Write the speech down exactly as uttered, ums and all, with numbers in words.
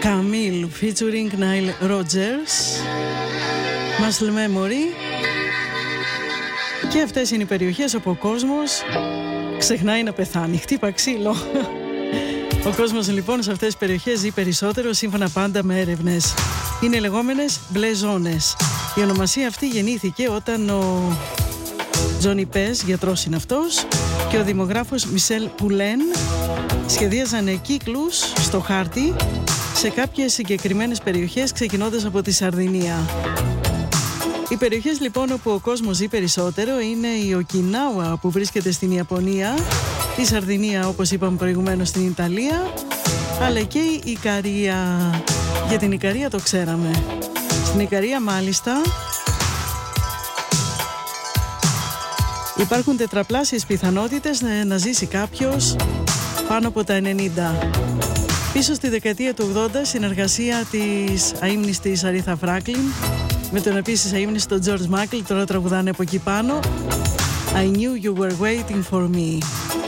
Camille featuring Nile Rodgers, Muscle Memory. Και αυτές είναι οι περιοχές όπου ο κόσμος ξεχνάει να πεθάνει. Χτύπα ξύλο. Ο κόσμος λοιπόν σε αυτές τις περιοχές ζει περισσότερο, σύμφωνα πάντα με έρευνες. Είναι λεγόμενες μπλε ζώνες. Η ονομασία αυτή γεννήθηκε όταν ο Τζόνι Πες, γιατρός είναι αυτός, και ο δημογράφος Μισελ Πουλέν σχεδίαζαν κύκλους στο χάρτη σε κάποιες συγκεκριμένες περιοχές, ξεκινώντας από τη Σαρδινία. Οι περιοχές λοιπόν όπου ο κόσμος ζει περισσότερο είναι η Οκινάουα, που βρίσκεται στην Ιαπωνία, η Σαρδινία, όπως είπαμε προηγουμένως, στην Ιταλία, αλλά και η Ικαρία. Για την Ικαρία το ξέραμε. Στην Ικαρία μάλιστα υπάρχουν τετραπλάσιες πιθανότητες να ζήσει κάποιος πάνω από τα ενενήντα. Πίσω στη δεκαετία του ογδόντα, συνεργασία της αείμνηστης Αρίθα Φράγκλιν με τον επίσης αείμνηστο George Michael, τώρα τραγουδάνε από εκεί πάνω I knew you were waiting for me.